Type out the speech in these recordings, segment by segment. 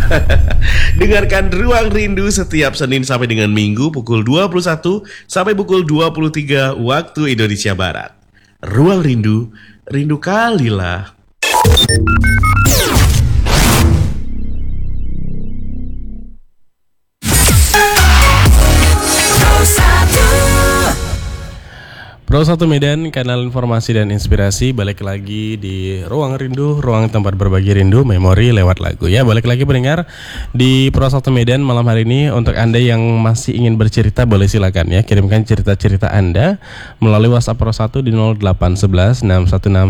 Dengarkan Ruang Rindu setiap Senin sampai dengan Minggu pukul 21 sampai pukul 23 waktu Indonesia Barat. Ruang Rindu, rindu kalilah. Pro 1 Medan, kanal informasi dan inspirasi. Balik lagi di Ruang Rindu, ruang tempat berbagi rindu, memori lewat lagu ya. Balik lagi pendengar di Pro 1 Medan malam hari ini. Untuk Anda yang masih ingin bercerita, boleh silakan ya, kirimkan cerita-cerita Anda melalui WhatsApp Pro 1 di 0811 616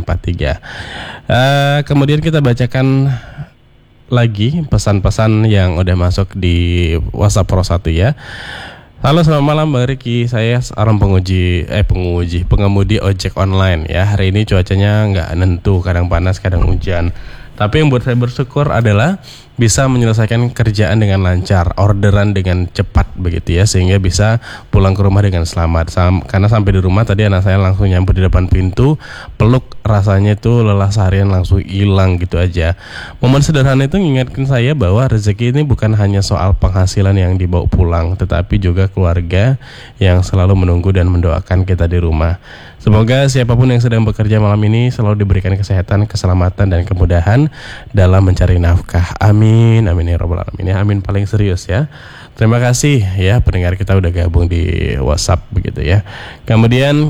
943. Kemudian kita bacakan lagi pesan-pesan yang udah masuk di WhatsApp Pro 1 ya. Halo, selamat malam Bang Riki. Saya seorang pengemudi ojek online ya. Hari ini cuacanya nggak nentu, kadang panas, kadang hujan. Tapi yang buat saya bersyukur adalah bisa menyelesaikan kerjaan dengan lancar, orderan dengan cepat begitu ya, sehingga bisa pulang ke rumah dengan selamat. Karena sampai di rumah tadi anak saya langsung nyambut di depan pintu, peluk, rasanya itu lelah seharian langsung hilang gitu aja. Momen sederhana itu mengingatkan saya bahwa rezeki ini bukan hanya soal penghasilan yang dibawa pulang, tetapi juga keluarga yang selalu menunggu dan mendoakan kita di rumah. Semoga siapapun yang sedang bekerja malam ini selalu diberikan kesehatan, keselamatan, dan kemudahan dalam mencari nafkah. Amin, amin ya rabbal alamin ya, amin paling serius ya. Terima kasih ya pendengar kita udah gabung di WhatsApp begitu ya. Kemudian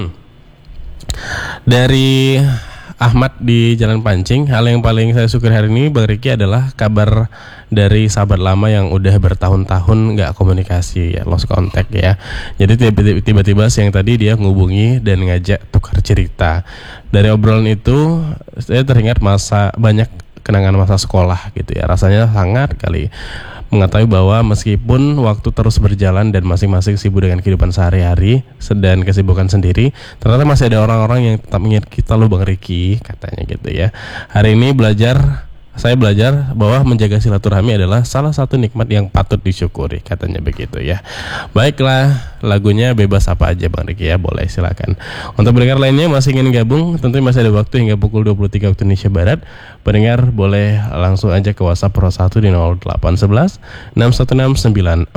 dari Ahmad di Jalan Pancing, hal yang paling saya syukur hari ini Bang Riki adalah kabar dari sahabat lama yang udah bertahun-tahun nggak komunikasi ya, lost contact ya. Jadi tiba-tiba siang tadi dia ngubungi dan ngajak tukar cerita. Dari obrolan itu saya teringat banyak kenangan masa sekolah gitu ya. Rasanya hangat kali mengetahui bahwa meskipun waktu terus berjalan dan masing-masing sibuk dengan kehidupan sehari-hari dan kesibukan sendiri, ternyata masih ada orang-orang yang tetap mengingat kita loh Bang Riki, katanya gitu ya. Hari ini saya belajar bahwa menjaga silaturahmi adalah salah satu nikmat yang patut disyukuri, katanya begitu ya. Baiklah, lagunya bebas apa aja Bang Riki ya, boleh silakan. Untuk pendengar lainnya masih ingin gabung, tentu masih ada waktu hingga pukul 23 waktu Indonesia Barat. Pendengar boleh langsung aja ke WhatsApp Pro 1 di 0811 616